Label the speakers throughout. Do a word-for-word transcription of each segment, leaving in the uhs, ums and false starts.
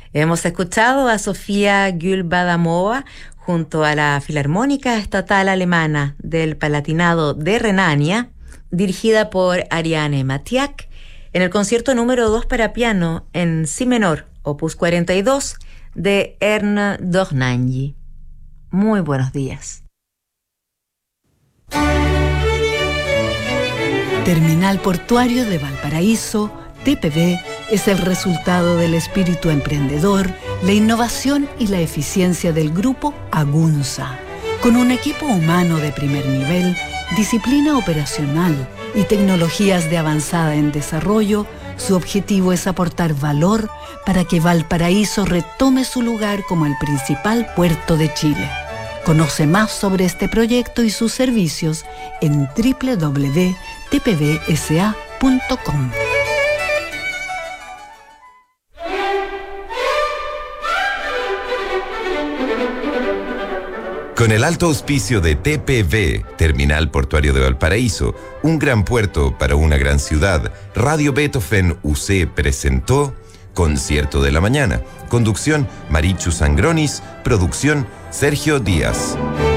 Speaker 1: Hemos escuchado a Sofía Gulbadamova junto a la Filarmónica Estatal Alemana del Palatinado de Renania, dirigida por Ariane Matiak, en el concierto número dos para piano en si menor, opus cuarenta y dos, de Erne Dohnanyi. Muy buenos días.
Speaker 2: Terminal Portuario de Valparaíso, T P V, es el resultado del espíritu emprendedor, la innovación y la eficiencia del grupo Agunza. Con un equipo humano de primer nivel, disciplina operacional y tecnologías de avanzada en desarrollo, su objetivo es aportar valor para que Valparaíso retome su lugar como el principal puerto de Chile. Conoce más sobre este proyecto y sus servicios en doble u doble u doble u punto t p v s a punto com.
Speaker 3: Con el alto auspicio de T P V, Terminal Portuario de Valparaíso, un gran puerto para una gran ciudad, Radio Beethoven U C presentó Concierto de la Mañana. Conducción, Marichu Sangronis. Producción, Sergio Díaz.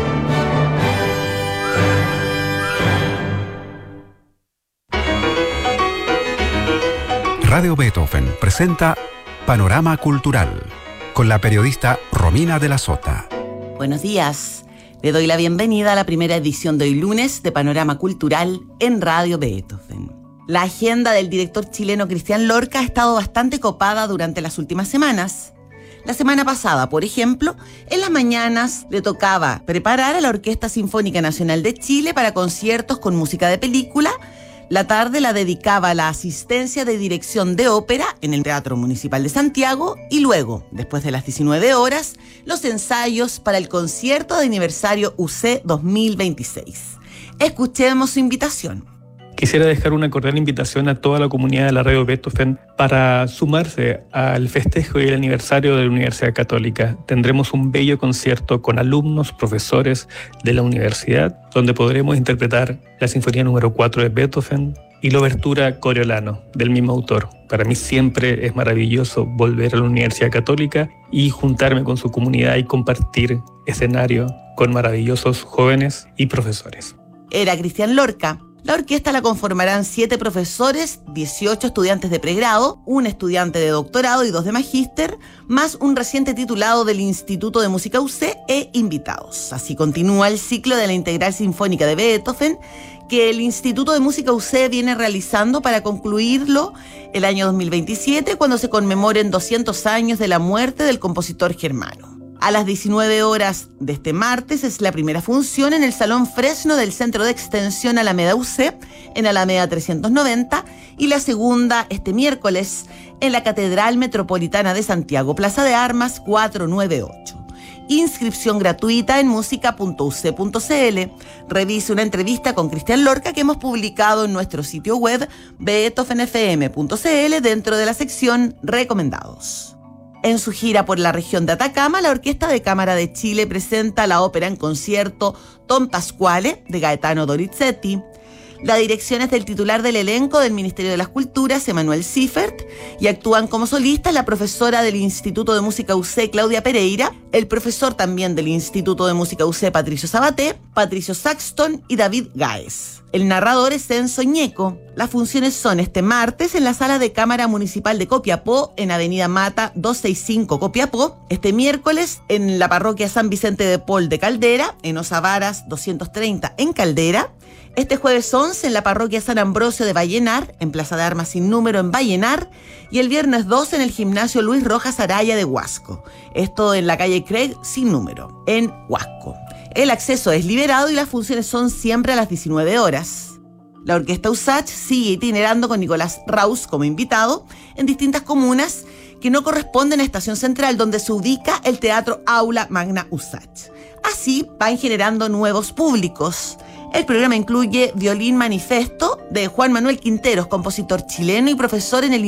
Speaker 4: Radio Beethoven presenta Panorama Cultural con la periodista Romina de la Sota.
Speaker 5: Buenos días. Le doy la bienvenida a la primera edición de hoy lunes de Panorama Cultural en Radio Beethoven. La agenda del director chileno Cristian Lorca ha estado bastante copada durante las últimas semanas. La semana pasada, por ejemplo, en las mañanas le tocaba preparar a la Orquesta Sinfónica Nacional de Chile para conciertos con música de película. La tarde la dedicaba a la asistencia de dirección de ópera en el Teatro Municipal de Santiago y luego, después de las diecinueve horas, los ensayos para el concierto de aniversario U C dos mil veintiséis. Escuchemos su invitación.
Speaker 6: Quisiera dejar una cordial invitación a toda la comunidad de la Radio Beethoven para sumarse al festejo y el aniversario de la Universidad Católica. Tendremos un bello concierto con alumnos, profesores de la universidad, donde podremos interpretar la Sinfonía número cuatro de Beethoven y la obertura Coriolano, del mismo autor. Para mí siempre es maravilloso volver a la Universidad Católica y juntarme con su comunidad y compartir escenario con maravillosos jóvenes y profesores.
Speaker 5: Era Cristian Lorca. La orquesta la conformarán siete profesores, dieciocho estudiantes de pregrado, un estudiante de doctorado y dos de magíster, más un reciente titulado del Instituto de Música U C e invitados. Así continúa el ciclo de la Integral Sinfónica de Beethoven, que el Instituto de Música U C viene realizando para concluirlo el año dos mil veintisiete, cuando se conmemoren doscientos años de la muerte del compositor germano. A las diecinueve horas de este martes es la primera función en el Salón Fresno del Centro de Extensión Alameda U C, en Alameda trescientos noventa, y la segunda este miércoles en la Catedral Metropolitana de Santiago, Plaza de Armas cuatrocientos noventa y ocho. Inscripción gratuita en música punto u c punto c l. Revise una entrevista con Cristian Lorca que hemos publicado en nuestro sitio web beethoven f m punto c l dentro de la sección Recomendados. En su gira por la región de Atacama, la Orquesta de Cámara de Chile presenta la ópera en concierto Don Pasquale, de Gaetano Donizetti. La dirección es del titular del elenco del Ministerio de las Culturas, Emanuel Siffert, y actúan como solistas la profesora del Instituto de Música U C, Claudia Pereira, el profesor también del Instituto de Música U C, Patricio Sabaté, Patricio Saxton y David Gáez. El narrador es Enzo Ñeco. Las funciones son este martes en la Sala de Cámara Municipal de Copiapó, en Avenida Mata doscientos sesenta y cinco, Copiapó. Este miércoles en la Parroquia San Vicente de Paul de Caldera, en Osavaras doscientos treinta, en Caldera. Este jueves once en la Parroquia San Ambrosio de Vallenar, en Plaza de Armas sin número en Vallenar. Y el viernes doce en el Gimnasio Luis Rojas Araya de Huasco. Esto en la calle Craig sin número, en Huasco. El acceso es liberado y las funciones son siempre a las diecinueve horas. La Orquesta USACH sigue itinerando con Nicolás Raus como invitado en distintas comunas que no corresponden a Estación Central, donde se ubica el Teatro Aula Magna USACH. Así van generando nuevos públicos. El programa incluye Violín Manifesto de Juan Manuel Quinteros, compositor chileno y profesor en el